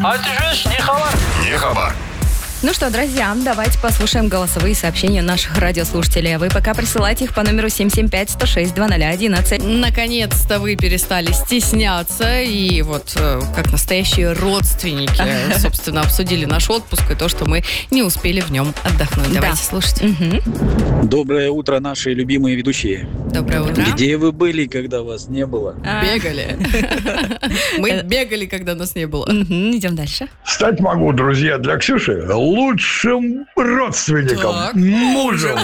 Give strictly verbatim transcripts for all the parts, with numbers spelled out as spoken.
А ты же не хабар. Не хабар. Ну что, друзья, давайте послушаем голосовые сообщения наших радиослушателей. А вы пока присылайте их по номеру семь семь пять сто шесть два ноль один. Наконец-то вы перестали стесняться и вот э, как настоящие родственники, собственно, обсудили наш отпуск и то, что мы не успели в нем отдохнуть. Давайте Да. слушать. Угу. Доброе утро, наши любимые ведущие. Доброе утро. Где вы были, когда вас не было? А. Бегали. Мы бегали, когда нас не было. Мгм, идем дальше. Стать могу, друзья, для Ксюши лучшим родственником, Так. мужем.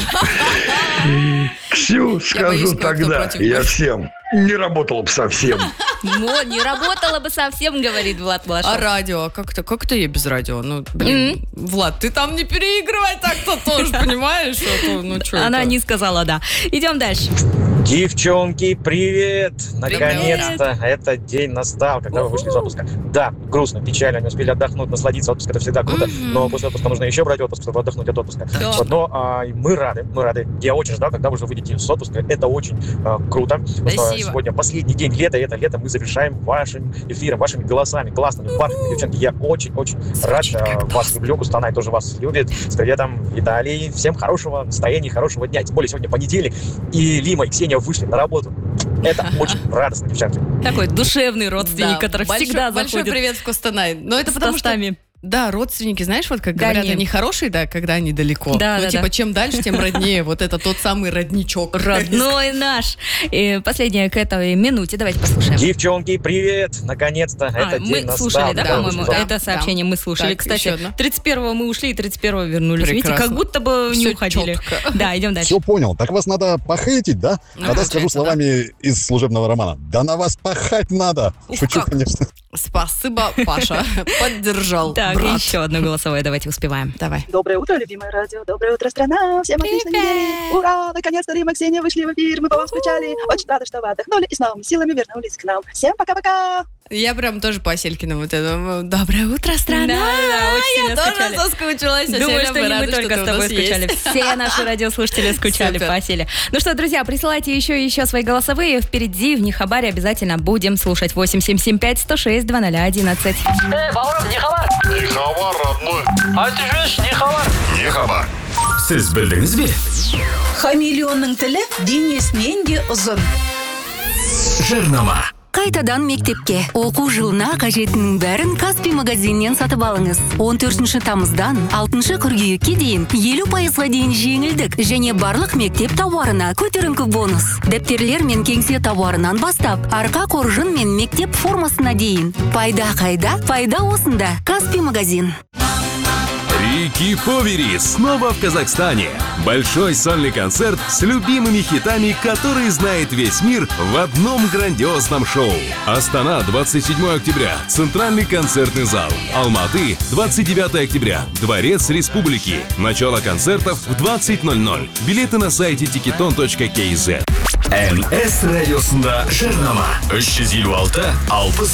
Ксю, боюсь, скажу кое-кто тогда, против я будет. всем не работал бы совсем. Но не работала бы совсем, говорит Влад Влашов. А радио? Как-то, как-то я без радио? Ну, блин, Влад, ты там не переигрывай так-то тоже, понимаешь? А то, ну, что Она это? не сказала «да». Идем дальше. Девчонки, привет! Наконец-то этот день настал, когда вы вышли из отпуска. Да, грустно, печально, не успели отдохнуть, насладиться. Отпуск — это всегда круто, но после отпуска нужно еще брать отпуск, чтобы отдохнуть от отпуска. Вот, но а, мы рады, мы рады. Я очень ждал, когда вы уже выйдете с отпуска. Это очень а, круто. Потому что Спасибо. сегодня последний день лета, и это лето мы завершаем вашим эфиром, вашими голосами, классными, парными. Девчонки, я очень-очень рад. а, Вас люблю, Кустанай тоже вас любит. С приветом, Виталий. Всем хорошего настроения, хорошего дня. Тем более сегодня понедельник, и Лима, и Ксения вышли на работу. Это очень радостно, девчонки. Такой душевный родственник, Да, который большой- всегда Большой заходит привет в Костанай. Но это с потому что... тостами. Да, родственники, знаешь, вот как Да, говорят, нет. они хорошие, да, когда они далеко. Да, ну, да, типа, да. чем дальше, тем роднее. Вот это тот самый родничок. Родной наш. И последнее к этой минуте. Давайте послушаем. Девчонки, привет! Наконец-то А, этот мы день настал. слушали, да, когда вы по-моему, вышли из это сообщение мы слушали. Так, Кстати, еще одно. тридцать первого мы ушли, и тридцать первого вернулись. Видите, Прекрасно. как будто бы не Всё уходили. чётко. Да, идем дальше. Все понял. Так вас надо похейтить, да? Ну, Тогда скажу получается, да. словами из служебного романа. Да на вас пахать надо. Ух, Шучу, как. конечно. Спасибо, Паша. Поддержал. Так, брат. еще одно голосовое, давайте успеваем. Давай. Доброе утро, любимое радио. Доброе утро, страна. Всем отличной недели. Ура! Наконец-то Рима и Ксения вышли в эфир. Мы по вам скучали. Очень рада, что вы отдохнули и с новыми силами вернулись к нам. Всем пока-пока. Я прям тоже по Оселькину вот это. Доброе утро, страна. Да, да, очень Я сильно тоже скучали. соскучилась. Думаю, Оселя, что мы не мы рады, только что с ты у тобой нас скучали. есть. Все наши радиослушатели скучали Супер. по Оселе. Ну что, друзья, присылайте еще и еще свои голосовые. Впереди в Нехабаре обязательно будем слушать. восемь семь семь пять сто шесть два ноль одиннадцать. Эй, Бауров, не хабар. Не хабар, родной. А ты же не хабар. Не хабар. Сіз білдіңіз бе? Хамелеонның тілі денесінен де ұзын. Жарнама. Қайтадан мектепке. Оқу жылына қажетінің бәрін Каспий магазиннен сатып алыңыз. он төртінші тамыздан алтыншы қыркүйекке дейін елу пайызға дейін жеңілдік және барлық мектеп тауарына көтеріңкі бонус. Дәптерлер мен кеңсе тауарынан бастап, арқа қоржын мен мектеп формасына дейін. Пайда қайда? Пайда осында. Каспий магазин. Рики Повери снова в Казахстане. Большой сольный концерт с любимыми хитами, которые знает весь мир в одном грандиозном шоу. Астана, двадцать седьмого октября. Центральный концертный зал. Алматы, двадцать девятого октября. Дворец Республики. Начало концертов в двадцать ноль ноль. Билеты на сайте тикетон точка кз. эн эс радиосында жарнама. үч жүз элүү алты алпыс